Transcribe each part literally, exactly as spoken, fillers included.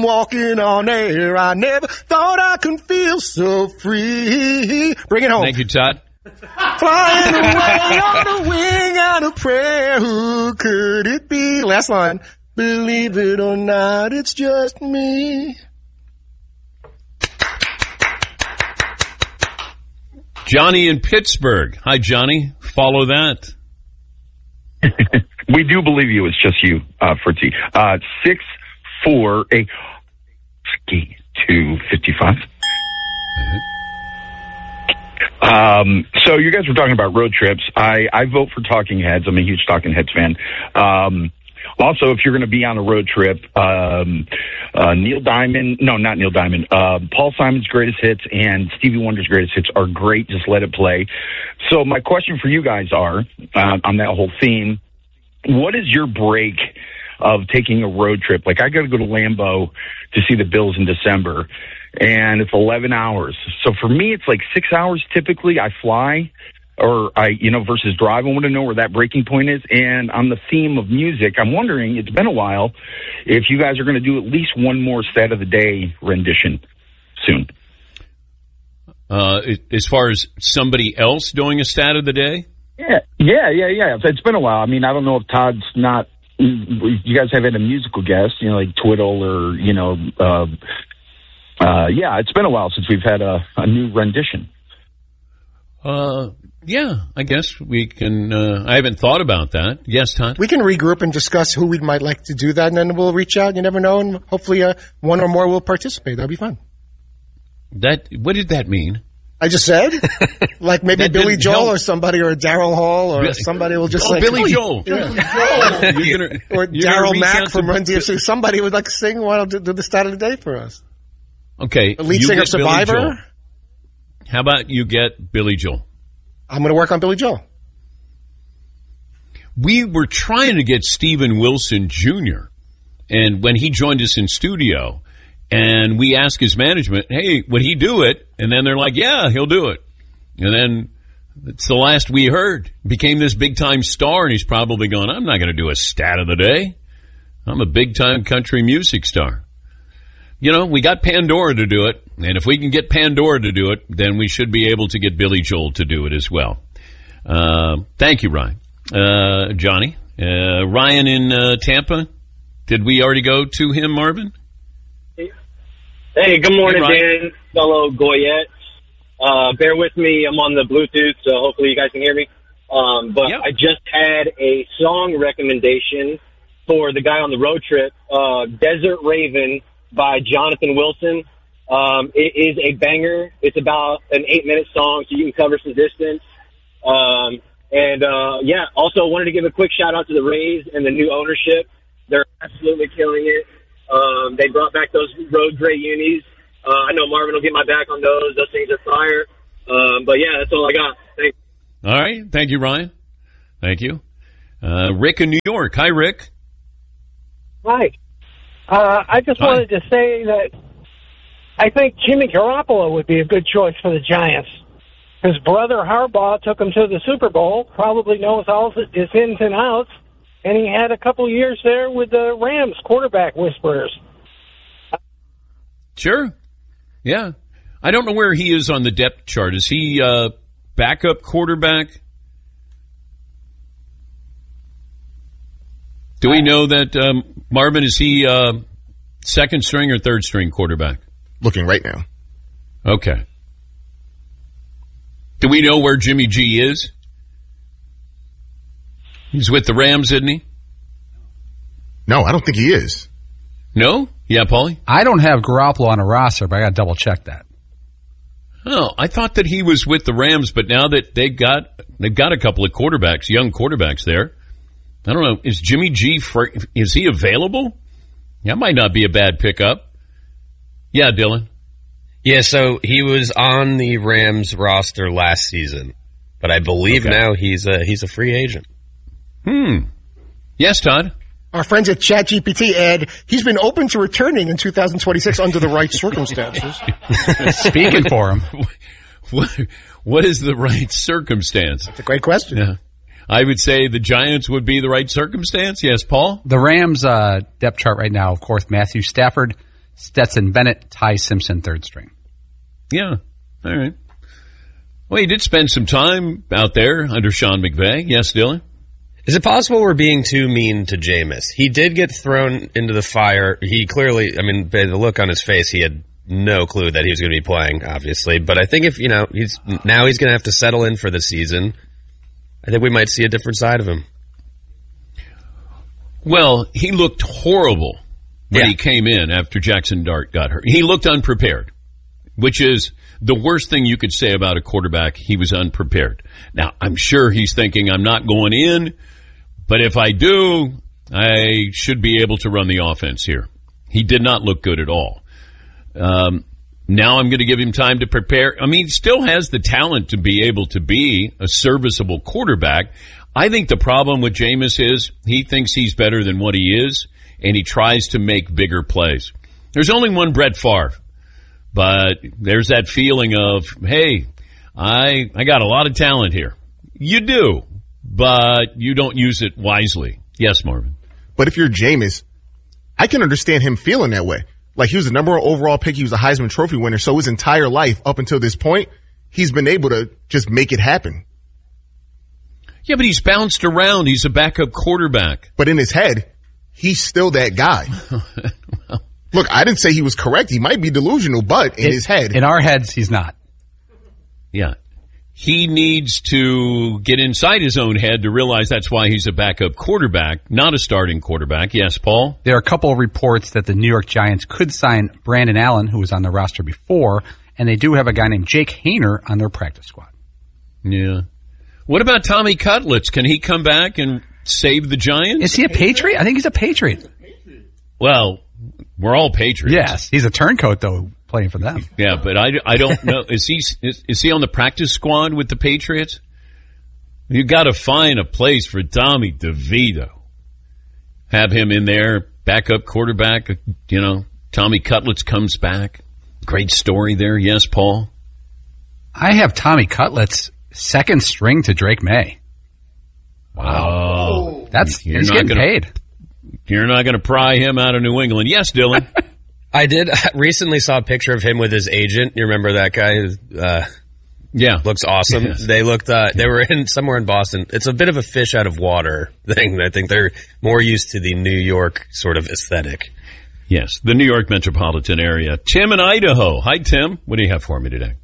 walking on air. I never thought I could feel so free. Bring it home. Thank you, Todd. Flying away on the wing out of prayer. Who could it be? Last line. Believe it or not, it's just me. Johnny in Pittsburgh. Hi, Johnny. Follow that. We do believe you. It's just you, uh, Fritzy. Uh, six, four, eight, two, fifty-five. Um, so you guys were talking about road trips. I, I vote for Talking Heads. I'm a huge Talking Heads fan. Um, also, if you're going to be on a road trip, um, uh, Neil Diamond, no, not Neil Diamond, uh, Paul Simon's greatest hits and Stevie Wonder's greatest hits are great. Just let it play. So my question for you guys are, uh, on that whole theme, what is your break of taking a road trip? Like, I got to go to Lambeau to see the Bills in December, and it's eleven hours. So for me, it's like six hours typically. I fly, or I, you know, versus drive. I want to know where that breaking point is. And on the theme of music, I'm wondering, it's been a while, if you guys are going to do at least one more Stat of the Day rendition soon. Uh, as far as somebody else doing a Stat of the Day? Yeah, yeah, yeah, yeah. It's been a while. I mean, I don't know if Todd's not, you guys have had a musical guest, you know, like Twiddle or, you know, uh, uh, yeah, it's been a while since we've had a, a new rendition. Uh, yeah, I guess we can, uh, I haven't thought about that. Yes, Todd? We can regroup and discuss who we might like to do that, and then we'll reach out. You never know, and hopefully uh, one or more will participate. That'll be fun. That, what did that mean? I just said, like maybe That Billy didn't Joel help. or somebody, or Daryl Hall, or somebody will just Oh, say Billy Joel. Yeah. You're gonna, Or you're gonna Daryl reach Mack out from to- Run D M C. Somebody would like to sing. Why don't do, do the Stat of the Day for us? Okay. The lead you singer of get Billy Survivor. Joel. How about you get Billy Joel? I'm going to work on Billy Joel. We were trying to get Steven Wilson Junior, and when he joined us in studio, and we asked his management, hey, would he do it? And then they're like, yeah, he'll do it. And then it's the last we heard. Became this big-time star, and he's probably going, I'm not going to do a Stat of the Day. I'm a big-time country music star. You know, we got Pandora to do it, and if we can get Pandora to do it, then we should be able to get Billy Joel to do it as well. Uh, thank you, Ryan. Uh, Johnny. Uh, Ryan in uh, Tampa. Did we already go to him, Marvin? Hey, good morning, Hey, Dan, fellow Goyettes. Uh, bear with me, I'm on the Bluetooth, so hopefully you guys can hear me. Um, but Yep. I just had a song recommendation for the guy on the road trip, uh, Desert Raven by Jonathan Wilson. Um, it is a banger. It's about an eight-minute song, so you can cover some distance. Um, and, uh, yeah, also wanted to give a quick shout-out to the Rays and the new ownership. They're absolutely killing it. Um, they brought back those road gray unis. Uh, I know Marvin will get my back on those. Those things are fire. Um, but, yeah, that's all I got. Thanks. All right. Thank you, Ryan. Thank you. Uh, Rick in New York. Hi, Rick. Hi. Uh, I just Hi. wanted to say that I think Jimmy Garoppolo would be a good choice for the Giants. His brother Harbaugh took him to the Super Bowl, probably knows all his ins and outs, and he had a couple years there with the Rams quarterback whisperers. Sure. Yeah. I don't know where he is on the depth chart. Is he uh, backup quarterback? Do we know that, um, Marvin, is he uh, second string or third string quarterback? Looking right now. Okay. Do we know where Jimmy G is? He's with the Rams, isn't he? No, I don't think he is. No? Yeah, Paulie? I don't have Garoppolo on a roster, but I got to double check that. Oh, I thought that he was with the Rams, but now that they got they've got a couple of quarterbacks, young quarterbacks there. I don't know. Is Jimmy G fr- is he available? That might not be a bad pickup. Yeah, Dylan. Yeah, so he was on the Rams roster last season, but I believe Okay. now he's a he's a free agent. Hmm. Yes, Todd. Our friends at ChatGPT, Ed, he's been open to returning in two thousand twenty-six under the right circumstances. Speaking for him. What, what is the right circumstance? That's a great question. Yeah. I would say the Giants would be the right circumstance. Yes, Paul? The Rams uh, depth chart right now, of course, Matthew Stafford, Stetson Bennett, Ty Simpson, third string. Yeah. All right. Well, he did spend some time out there under Sean McVay. Yes, Dylan? Is it possible we're being too mean to Jameis? He did get thrown into the fire. He clearly, I mean, by the look on his face, he had no clue that he was going to be playing, obviously. But I think if, you know, he's now he's going to have to settle in for the season. I think we might see a different side of him. Well, he looked horrible when Yeah. he came in after Jackson Dart got hurt. He looked unprepared, which is the worst thing you could say about a quarterback. He was unprepared. Now, I'm sure he's thinking, I'm not going in, but if I do, I should be able to run the offense here. He did not look good at all. Um, now I'm going to give him time to prepare. I mean, he still has the talent to be able to be a serviceable quarterback. I think the problem with Jameis is he thinks he's better than what he is, and he tries to make bigger plays. There's only one Brett Favre, but there's that feeling of, hey, I I got a lot of talent here. You do, but you don't use it wisely. Yes, Marvin. But if you're Jameis, I can understand him feeling that way. Like, he was the number one overall pick. He was a Heisman Trophy winner. So his entire life up until this point, he's been able to just make it happen. Yeah, but he's bounced around. He's a backup quarterback. But in his head, he's still that guy. well, Look, I didn't say he was correct. He might be delusional, but in It- his head. In our heads, he's not. Yeah. He needs to get inside his own head to realize that's why he's a backup quarterback, not a starting quarterback. Yes, Paul? There are a couple of reports that the New York Giants could sign Brandon Allen, who was on the roster before, and they do have a guy named Jake Hayner on their practice squad. Yeah. What about Tommy Cutlets? Can he come back and save the Giants? Is he a Patriot? I think he's a Patriot. Well, we're all Patriots. Yes, he's a turncoat, though, playing for them. Yeah, but I, I don't know. Is he is, is he on the practice squad with the Patriots? You got to find a place for Tommy DeVito. Have him in there, backup quarterback. You know, Tommy Cutlets comes back. Great story there. Yes, Paul? I have Tommy Cutlets second string to Drake May. Wow. That's You're he's not getting gonna- paid. You're not going to pry him out of New England. Yes, Dylan. I did I recently saw a picture of him with his agent. You remember that guy? Uh, yeah. Looks awesome. Yes. They looked, uh, they were in somewhere in Boston. It's a bit of a fish out of water thing. I think they're more used to the New York sort of aesthetic. Yes, the New York metropolitan area. Tim in Idaho. Hi, Tim. What do you have for me today?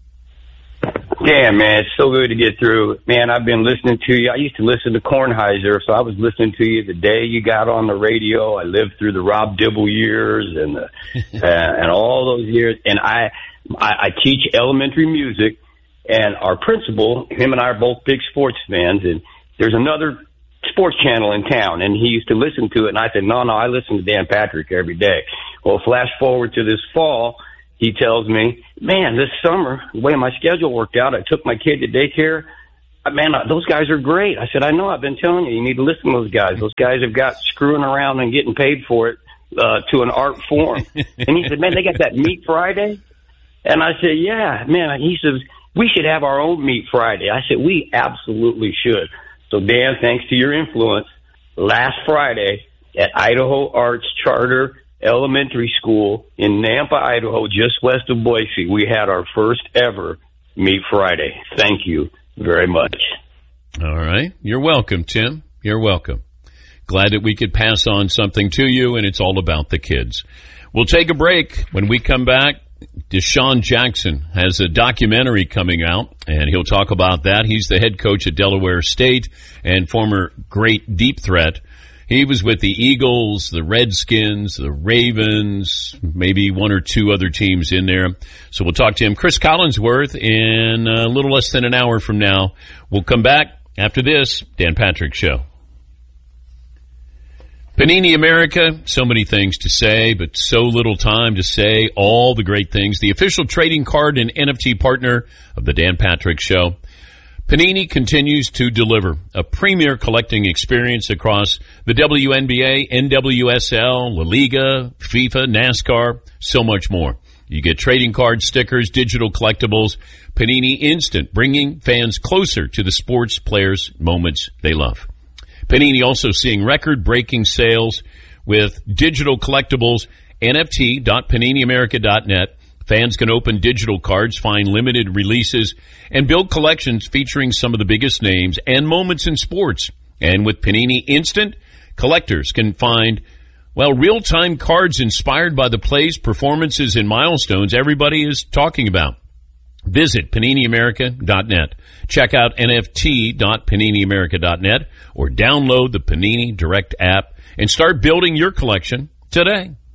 Yeah, man, it's so good to get through. Man, I've been listening to you. I used to listen to Kornheiser, so I was listening to you the day you got on the radio. I lived through the Rob Dibble years and the, uh, and all those years. And I, I, I teach elementary music, and our principal, him and I are both big sports fans, and there's another sports channel in town, and he used to listen to it, and I said, no, no, I listen to Dan Patrick every day. Well, flash forward to this fall, he tells me, man, this summer, the way my schedule worked out, I took my kid to daycare. Uh, Man, uh, those guys are great. I said, I know, I've been telling you, you need to listen to those guys. Those guys have got screwing around and getting paid for it uh, to an art form. And he said, man, they got that Meat Friday? And I said, yeah, man. He says, we should have our own Meat Friday. I said, we absolutely should. So, Dan, thanks to your influence, last Friday at Idaho Arts Charter Elementary School in Nampa, Idaho, just west of Boise, we had our first ever Meat Friday. Thank you very much. All right. You're welcome, Tim. You're welcome. Glad that we could pass on something to you, and it's all about the kids. We'll take a break. When we come back, Deshaun Jackson has a documentary coming out, and he'll talk about that. He's the head coach at Delaware State and former great deep threat. He was with the Eagles, the Redskins, the Ravens, maybe one or two other teams in there. So we'll talk to him. Chris Collinsworth in a little less than an hour from now. We'll come back after this Dan Patrick Show. Panini America, so many things to say, but so little time to say all the great things. The official trading card and N F T partner of the Dan Patrick Show. Panini continues to deliver a premier collecting experience across the W N B A, N W S L, La Liga, FIFA, NASCAR, so much more. You get trading cards, stickers, digital collectibles, Panini Instant, bringing fans closer to the sports players' moments they love. Panini also seeing record-breaking sales with digital collectibles N F T dot panini america dot net. Fans can open digital cards, find limited releases, and build collections featuring some of the biggest names and moments in sports. And with Panini Instant, collectors can find, well, real-time cards inspired by the plays, performances, and milestones everybody is talking about. Visit panini america dot net. Check out N F T dot panini america dot net or download the Panini Direct app and start building your collection today.